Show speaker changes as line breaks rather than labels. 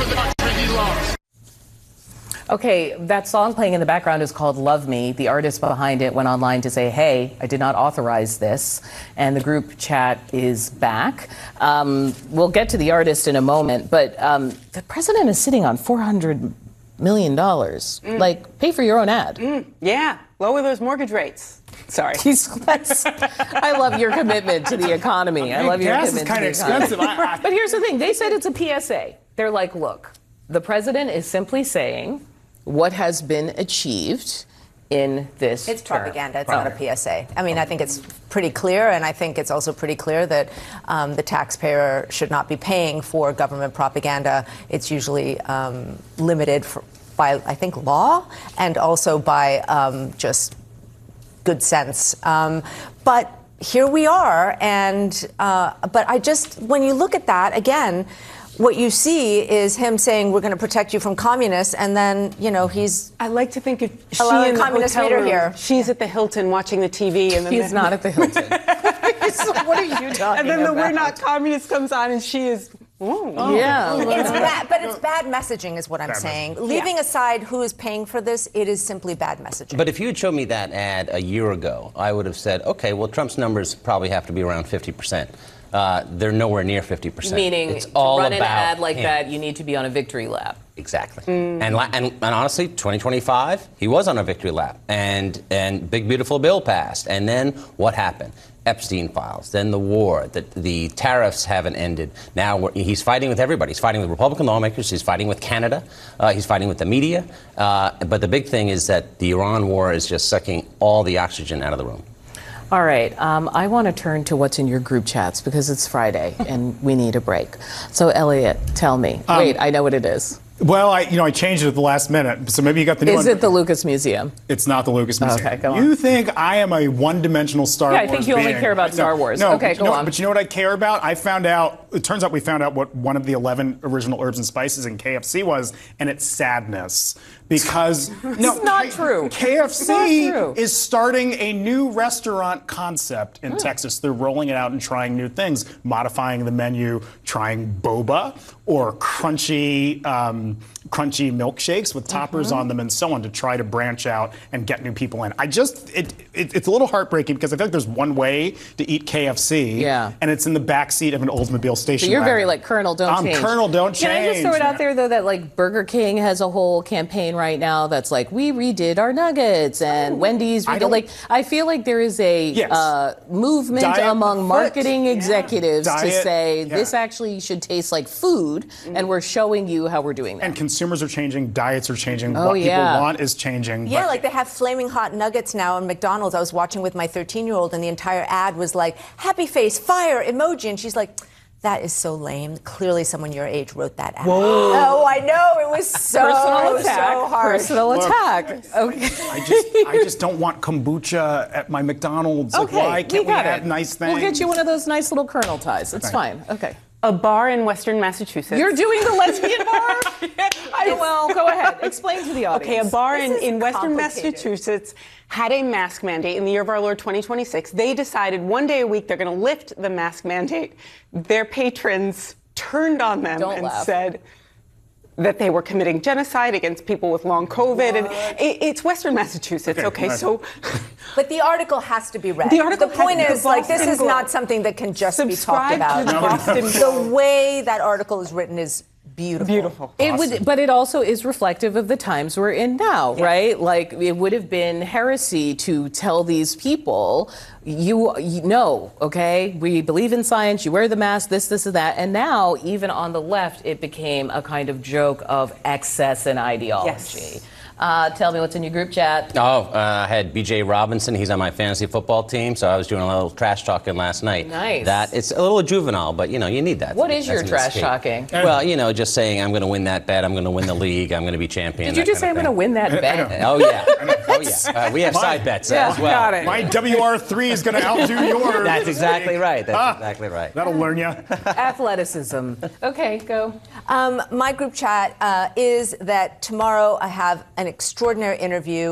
for the country he loves.
Okay, that song playing in the background is called Love Me. The artist behind it went online to say, hey, I did not authorize this. And the group chat is back. We'll get to the artist in a moment, but the president is sitting on $400 million. Like, pay for your own ad.
Yeah, lower those mortgage rates. Sorry.
I love your commitment to the economy. I love your
Gas
commitment
is kind of
to the economy.
expensive.
But here's the thing. They said it's a PSA. They're like, look, the president is simply saying what has been achieved in this
It's
term.
propaganda. It's not a PSA. I mean, I think it's pretty clear, and I think it's also pretty clear that the taxpayer should not be paying for government propaganda. It's usually limited by, I think, law and also by just good sense. But here we are, and but when you look at that again, what you see is him saying we're going to protect you from communists, and then he's.
I like to think if she
Hello,
in the
communist
hotel
leader
room,
here.
she's at the Hilton watching the TV, and then
He's not at the Hilton. What are you talking
and then the
about?
"We're Not Communists" comes on, and she is.
Yeah.
It's bad, but it's bad messaging, is what I'm saying. Leaving aside who is paying for this, it is simply bad messaging.
But if you had shown me that ad a year ago, I would have said, okay, well, Trump's numbers probably have to be around 50%. They're nowhere near 50%.
Meaning,
it's
to
all
run an
about
ad like
him.
that, you need to be on a victory lap.
Exactly. And honestly, 2025, he was on a victory lap. And Big Beautiful Bill passed. And then what happened? Epstein files, then the war, the tariffs haven't ended. Now he's fighting with everybody. He's fighting with Republican lawmakers. He's fighting with Canada. He's fighting with the media. But the big thing is that the Iran war is just sucking all the oxygen out of the room.
All right. I want to turn to what's in your group chats because it's Friday and we need a break. So, Elliot, tell me. Wait, I know what it is.
Well, I changed it at the last minute, so maybe you got the new one.
Is it the Lucas Museum?
It's not the Lucas Museum.
Okay, go on.
You think I am a one-dimensional Star Wars
I think you only
being.
care about Star Wars.
No,
Okay, go on.
But you know what I care about? It turns out we found out what one of the 11 original herbs and spices in KFC was, and it's sadness. Because
It's not true.
KFC
It's not true.
is starting a new restaurant concept in Texas. They're rolling it out and trying new things, modifying the menu, trying boba or crunchy milkshakes with toppers on them and so on to try to branch out and get new people in. It's a little heartbreaking because I feel like there's one way to eat KFC, and it's in the backseat of an Oldsmobile station.
So you're
wagon.
very like Colonel Don't Change.
I'm Colonel Don't Change.
Can I just throw it out there though that like Burger King has a whole campaign right now that's like we redid our nuggets and Wendy's redid. I feel like there is a movement among marketing executives to say this actually should taste like food, and we're showing you how we're doing that.
And consumers are changing, diets are changing, what people want is changing.
Yeah, like they have flaming hot nuggets now in McDonald's. I was watching with my 13-year-old, and the entire ad was like, happy face, fire, emoji. And she's like, that is so lame. Clearly someone your age wrote that ad.
Whoa.
Oh, I know. It was so hard.
Personal attack. Okay.
I just don't want kombucha at my McDonald's.
Okay,
like, why can't we have
it.
nice things?
We'll get you one of those nice little Colonel ties. It's fine. Okay.
A bar in Western Massachusetts.
You're doing the lesbian bar? Well, go ahead. Explain to the audience.
Okay, a bar in Western Massachusetts had a mask mandate in the year of our Lord 2026. They decided one day a week they're going to lift the mask mandate. Their patrons turned on them said that they were committing genocide against people with long COVID. And it's Western Massachusetts. Okay, so.
But the article has to be read.
The
point is, like, this is not something that can just be talked about. The way that article is written is beautiful.
But it also is reflective of the times we're in now, right? Like, it would have been heresy to tell these people, you know, okay, we believe in science, you wear the mask, this, and that. And now, even on the left, it became a kind of joke of excess and ideology.
Yes.
Tell me what's in your group chat.
I had B.J. Robinson. He's on my fantasy football team, so I was doing a little trash talking last night.
Nice.
It's a little juvenile, but, you need that.
What is your trash talking?
Well, just saying I'm going to win that bet, I'm going to win the league, I'm going to be champion.
Did you just say I'm going to win that bet?
Oh, yeah. We have side bets as well.
Got it.
My WR3 is going to outdo yours.
That's exactly right. Exactly right.
That'll learn you.
Athleticism. Okay, go.
My group chat is that tomorrow I have an extraordinary interview